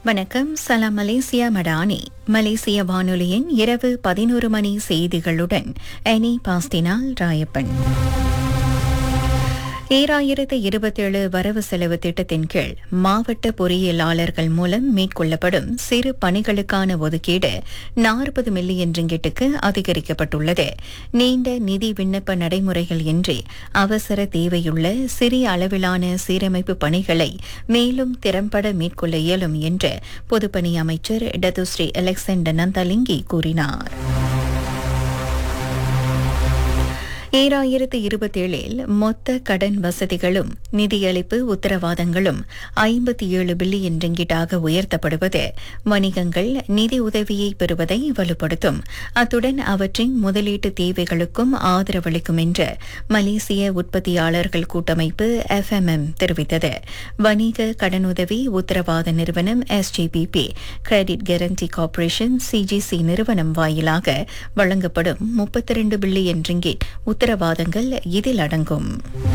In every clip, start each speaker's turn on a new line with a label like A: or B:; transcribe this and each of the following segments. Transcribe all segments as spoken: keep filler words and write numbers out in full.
A: வணக்கம். சலாம் மலேசியா மடானி. மலேசிய வானொலியின் இரவு பதினோரு மணி செய்திகளுடன் அனி பாஸ்டினால் ராயப்பன். ஈராயிரத்து இருபத்தேழு வரவு செலவு திட்டத்தின் கீழ் மாவட்ட பொறியியலாளர்கள் மூலம் மேற்கொள்ளப்படும் சிறு பணிகளுக்கான ஒதுக்கீடு நாற்பது மில்லியன் ரிங்கிட்டுக்கு அதிகரிக்கப்பட்டுள்ளது. நீண்ட நிதி விண்ணப்ப நடைமுறைகள் இன்றி அவசர தேவையுள்ள சிறிய அளவிலான சீரமைப்பு பணிகளை மேலும் திறம்பட மேற்கொள்ள இயலும் என்று பொதுப்பணி அமைச்சர் டத்துஸ்ரீ அலெக்சாண்டர் நந்தாலிங்கி கூறினார். ஈராயிரத்து இருபத்தேழில் மொத்த கடன் வசதிகளும் நிதியளிப்பு உத்தரவாதங்களும் ஐம்பத்தி ஏழு பில்லியன் ரிங்கிட்டாக உயர்த்தப்படுவது வணிகங்கள் நிதி உதவியை பெறுவதை வலுப்படுத்தும், அத்துடன் அவற்றின் முதலீட்டு தேவைகளுக்கும் ஆதரவளிக்கும் என்று மலேசிய உற்பத்தியாளர்கள் கூட்டமைப்பு எஃப் எம் எம் தெரிவித்தது. வணிக கடனுதவி உத்தரவாத நிறுவனம் S G B B, credit guarantee corporation C G C நிறுவனம் வாயிலாக வழங்கப்படும் முப்பத்தி இரண்டு பில்லியன் ரிங்கிட் உத்தரவாதங்கள் இதில் அடங்கும்.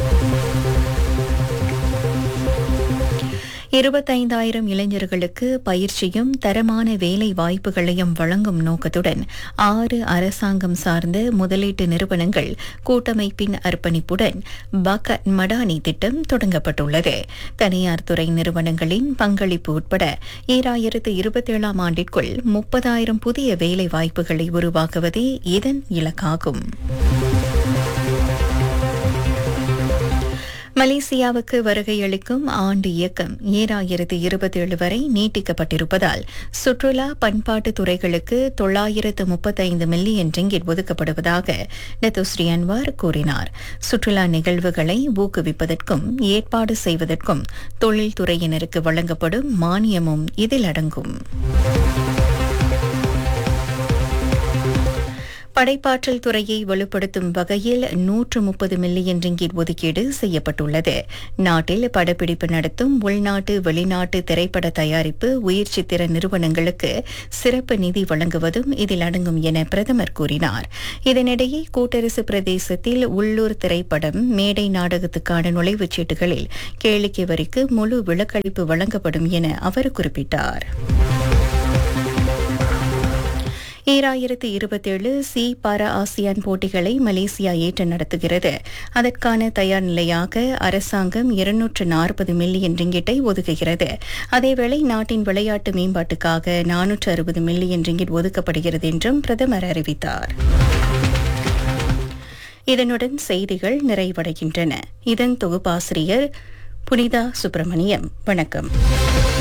A: இருபத்தைந்தாயிரம் இளைஞர்களுக்கு பயிற்சியும் தரமான வேலை வாய்ப்புகளையும் வழங்கும் நோக்கத்துடன் ஆறு அரசாங்கம் சார்ந்த முதலீட்டு நிறுவனங்கள் கூட்டமைப்பின் அர்ப்பணிப்புடன் பக்கட் மடானி திட்டம் தொடங்கப்பட்டுள்ளது. தனியார் துறை நிறுவனங்களின் பங்களிப்பு உட்பட ஈராயிரத்து இருபத்தேழாம் ஆண்டிற்குள் முப்பதாயிரம் புதிய வேலை வாய்ப்புகளை உருவாக்குவதே இதன் இலக்காகும். மலேசியாவுக்கு வருகையளிக்கும் ஆண்டு இயக்கம் ஈராயிரத்து இருபத்தேழு வரை நீட்டிக்கப்பட்டிருப்பதால் சுற்றுலா பண்பாட்டு துறைகளுக்கு தொள்ளாயிரத்து முப்பத்தைந்து மில்லியன் ரிங்கிட் ஒதுக்கப்படுவதாக டத்துஸ்ரீ அன்வார் கூறினார். சுற்றுலா நிகழ்வுகளை ஊக்குவிப்பதற்கும் ஏற்பாடு செய்வதற்கும் தொழில்துறையினருக்கு வழங்கப்படும் மானியமும் இதில் அடங்கும். படைப்பாற்றல் துறையை வலுப்படுத்தும் வகையில் நூற்று முப்பது மில்லியன் ரிங்கிட் ஒதுக்கீடு செய்யப்பட்டுள்ளது. நாட்டில் படப்பிடிப்பு நடத்தும் உள்நாட்டு வெளிநாட்டு திரைப்பட தயாரிப்பு உயிர் சித்திர நிறுவனங்களுக்கு சிறப்பு நிதி வழங்குவதும் இதில் அடங்கும் என பிரதமர் கூறினார். இதனிடையே கூட்டரசு பிரதேசத்தில் உள்ளூர் திரைப்படம் மேடை நாடகத்துக்கான நுழைவுச் சீட்டுகளில் கேளிக்கை வரிக்கு முழு விலக்களிப்பு வழங்கப்படும் என அவர் குறிப்பிட்டார். ஈராயிரத்து இருபத்தேழு சி பாரா ஆசியான் போட்டிகளை மலேசியா ஏற்று நடத்துகிறது. அதற்கான தயார் நிலையாக அரசாங்கம் இருநூற்று நாற்பது மில்லியன் ரிங்கிட்டை ஒதுக்குகிறது. அதேவேளை நாட்டின் விளையாட்டு மேம்பாட்டுக்காக நானூற்று அறுபது மில்லியன் ரிங்கிட் ஒதுக்கப்படுகிறது என்றும் பிரதமர் அறிவித்தார். இதனுடன் செய்திகள் நிறைவடைகின்றன. இதன் தொகுப்பாசிரியர் புனிதா சுப்பிரமணியம். வணக்கம்.